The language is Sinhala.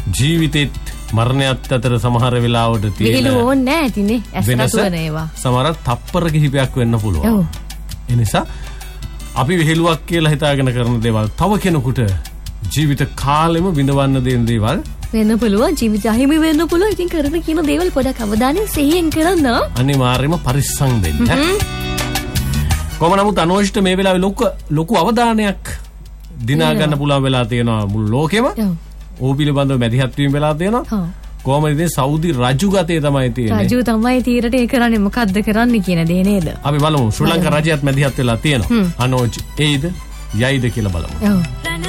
ජීවිතෙත් මරණයත් අතර සමහර වෙලාවට තියෙන විහිළු ඕනේ නැහැ ඉතිනේ. ඇස් රතු වෙන ඒවා. සමහර තප්පර කිහිපයක් වෙන්න පුළුවන්. ඔව්. ඒ නිසා අපි විහිළුවක් කියලා හිතාගෙන කරන දේවල් තව කෙනෙකුට ජීවිත කාලෙම විඳවන්න දෙන දේවල් වෙන්න පුළුවන්. ජීවිත අහිමි වෙන්න පුළුවන්. ඉතින් කරන කියන දේවල් පොඩක් අවධානයෙන් සිහියෙන් කරන්න. අනිවාර්යයෙන්ම පරිස්සම් වෙන්න. කොහොම නමුත් අනෝෂ්ට මේ වෙලාවේ ලොකු අවධානයක් දිනා ගන්න පුළුවන් වෙලා තියෙනවා මුළු ලෝකෙම. ඕ පිළිබඳව මැදිහත් වීම වෙලා තියෙනවා. කොහොමද ඉතින් සෞදි රජු ගතේ තමයි තියෙන්නේ. රජු තමයි තීරණය කරන්නේ මොකද්ද කරන්න කියන දේ නේද? අපි බලමු ශ්‍රී ලංකා රජයත් මැදිහත් වෙලා තියෙනවා. අනෝජ් එයිද යයිද කියලා බලමු.